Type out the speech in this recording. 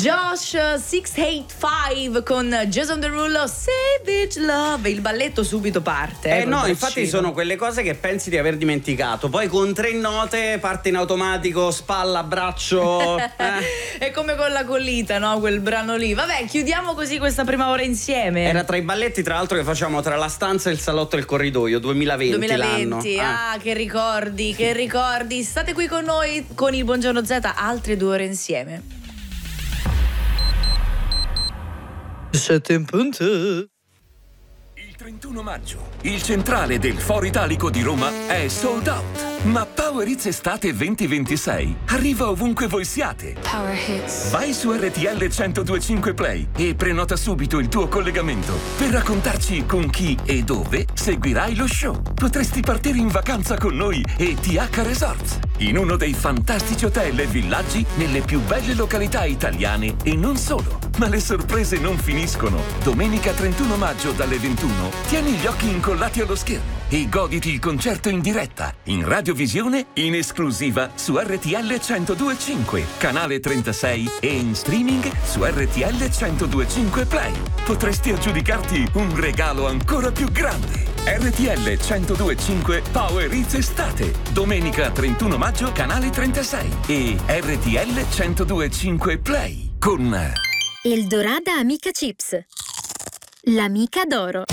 Josh 685 con Jason Derulo, Savage Love. Il balletto subito parte. No, infatti sono quelle cose che pensi di aver dimenticato. Poi con 3 note parte in automatico, spalla, braccio. È come con la collita, no? Quel brano lì. Vabbè, chiudiamo così questa prima ora insieme. Era tra i balletti, tra l'altro, che facciamo tra la stanza e il salotto e il corridoio. 2020 l'anno. Che ricordi, che ricordi. State qui con noi con il Buongiorno Z, altre 2 ore insieme. 7 in punto. Il 31 maggio, il centrale del Foro Italico di Roma è sold out. Ma Power Hits Estate 2026 arriva ovunque voi siate. Power Hits. Vai su RTL 1025 Play e prenota subito il tuo collegamento per raccontarci con chi e dove seguirai lo show. Potresti partire in vacanza con noi e TH Resorts, in uno dei fantastici hotel e villaggi nelle più belle località italiane e non solo. Ma le sorprese non finiscono. Domenica 31 maggio dalle 21 tieni gli occhi incollati allo schermo e goditi il concerto in diretta, in radiovisione, in esclusiva su RTL 1025, canale 36 e in streaming su RTL 1025 Play. Potresti aggiudicarti un regalo ancora più grande. RTL 1025 Power Hits Estate, domenica 31 maggio, canale 36 e RTL 1025 Play con Eldorada Amica Chips, l'amica d'oro.